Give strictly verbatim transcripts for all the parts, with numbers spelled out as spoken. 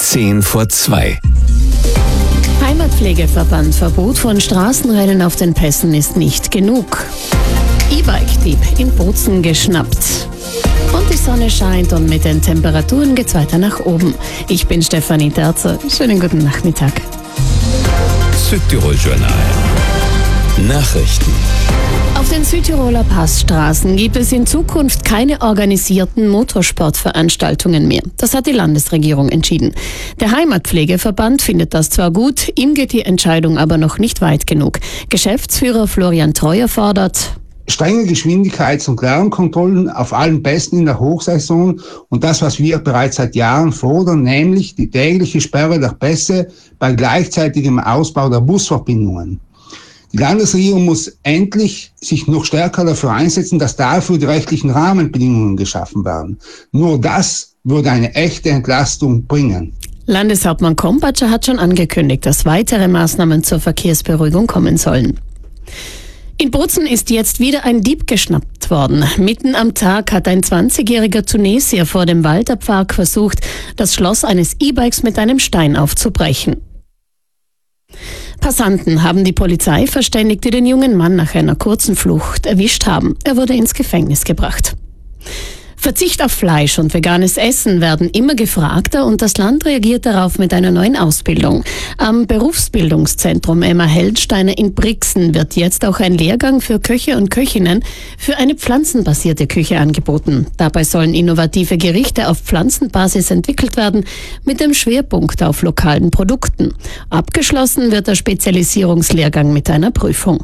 zehn vor zwei. Heimatpflegeverband: Verbot von Straßenrennen auf den Pässen ist nicht genug. E-Bike-Dieb in Bozen geschnappt. Und die Sonne scheint und mit den Temperaturen geht's weiter nach oben. Ich bin Stefanie Terzer. Schönen guten Nachmittag. Südtirol Journal. Nachrichten. Auf den Südtiroler Passstraßen gibt es in Zukunft keine organisierten Motorsportveranstaltungen mehr. Das hat die Landesregierung entschieden. Der Heimatpflegeverband findet das zwar gut, ihm geht die Entscheidung aber noch nicht weit genug. Geschäftsführer Florian Treuer fordert: strenge Geschwindigkeits- und Lärmkontrollen auf allen Pässen in der Hochsaison und das, was wir bereits seit Jahren fordern, nämlich die tägliche Sperre der Pässe bei gleichzeitigem Ausbau der Busverbindungen. Die Landesregierung muss endlich sich noch stärker dafür einsetzen, dass dafür die rechtlichen Rahmenbedingungen geschaffen werden. Nur das würde eine echte Entlastung bringen. Landeshauptmann Kompatscher hat schon angekündigt, dass weitere Maßnahmen zur Verkehrsberuhigung kommen sollen. In Bozen ist jetzt wieder ein Dieb geschnappt worden. Mitten am Tag hat ein zwanzigjähriger Tunesier vor dem Walterpark versucht, das Schloss eines E-Bikes mit einem Stein aufzubrechen. Passanten haben die Polizei verständigt, die den jungen Mann nach einer kurzen Flucht erwischt haben. Er wurde ins Gefängnis gebracht. Verzicht auf Fleisch und veganes Essen werden immer gefragter und das Land reagiert darauf mit einer neuen Ausbildung. Am Berufsbildungszentrum Emma Heldsteiner in Brixen wird jetzt auch ein Lehrgang für Köche und Köchinnen für eine pflanzenbasierte Küche angeboten. Dabei sollen innovative Gerichte auf Pflanzenbasis entwickelt werden, mit dem Schwerpunkt auf lokalen Produkten. Abgeschlossen wird der Spezialisierungslehrgang mit einer Prüfung.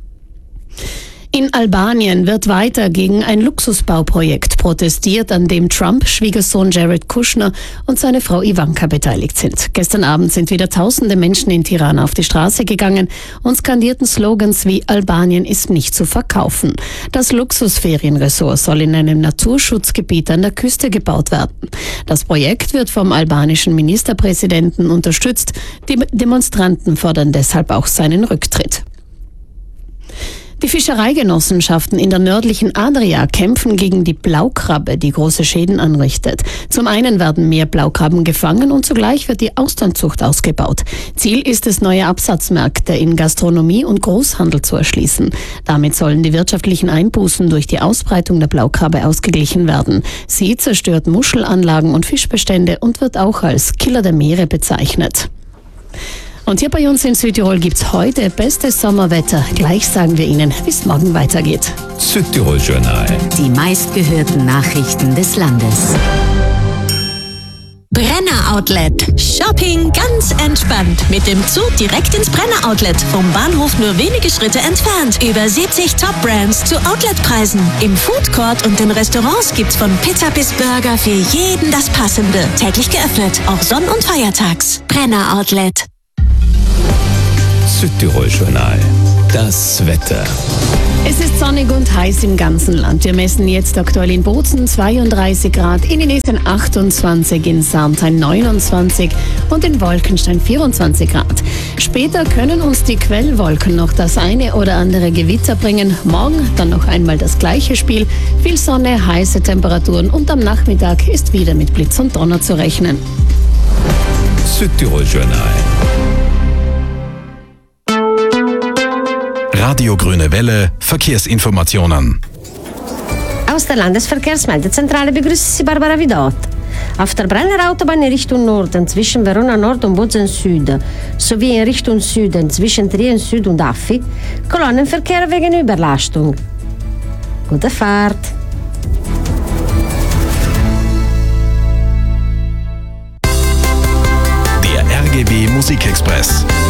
In Albanien wird weiter gegen ein Luxusbauprojekt protestiert, an dem Trump-Schwiegersohn Jared Kushner und seine Frau Ivanka beteiligt sind. Gestern Abend sind wieder tausende Menschen in Tirana auf die Straße gegangen und skandierten Slogans wie „Albanien ist nicht zu verkaufen". Das Luxusferienresort soll in einem Naturschutzgebiet an der Küste gebaut werden. Das Projekt wird vom albanischen Ministerpräsidenten unterstützt. Die Demonstranten fordern deshalb auch seinen Rücktritt. Die Fischereigenossenschaften in der nördlichen Adria kämpfen gegen die Blaukrabbe, die große Schäden anrichtet. Zum einen werden mehr Blaukrabben gefangen und zugleich wird die Austernzucht ausgebaut. Ziel ist es, neue Absatzmärkte in Gastronomie und Großhandel zu erschließen. Damit sollen die wirtschaftlichen Einbußen durch die Ausbreitung der Blaukrabbe ausgeglichen werden. Sie zerstört Muschelanlagen und Fischbestände und wird auch als Killer der Meere bezeichnet. Und hier bei uns in Südtirol gibt's heute bestes Sommerwetter. Gleich sagen wir Ihnen, wie es morgen weitergeht. Südtirol Journal. Die meistgehörten Nachrichten des Landes. Brenner Outlet. Shopping ganz entspannt. Mit dem Zug direkt ins Brenner Outlet. Vom Bahnhof nur wenige Schritte entfernt. Über siebzig Top-Brands zu Outletpreisen. Im Food Court und den Restaurants gibt's von Pizza bis Burger für jeden das Passende. Täglich geöffnet, auch Sonn- und Feiertags. Brenner Outlet. Südtirol Journal. Das Wetter. Es ist sonnig und heiß im ganzen Land. Wir messen jetzt aktuell in Bozen zweiunddreißig Grad, in Inesen achtundzwanzig, in Sarnthein neunundzwanzig und in Wolkenstein vierundzwanzig Grad. Später können uns die Quellwolken noch das eine oder andere Gewitter bringen. Morgen dann noch einmal das gleiche Spiel. Viel Sonne, heiße Temperaturen und am Nachmittag ist wieder mit Blitz und Donner zu rechnen. Südtirol Journal. Radio Grüne Welle, Verkehrsinformationen. Aus der Landesverkehrsmeldezentrale begrüßt Sie Barbara Vidot. Auf der Brenner Autobahn in Richtung Norden zwischen Verona Nord und Bozen Süd sowie in Richtung Süden zwischen Trien Süd und Affi Kolonnenverkehr wegen Überlastung. Gute Fahrt!